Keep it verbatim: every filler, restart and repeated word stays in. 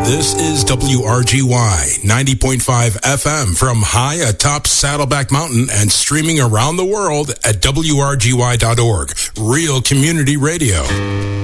This is W R G Y ninety point five F M from high atop Saddleback Mountain and streaming around the world at W R G Y dot org. Real community radio.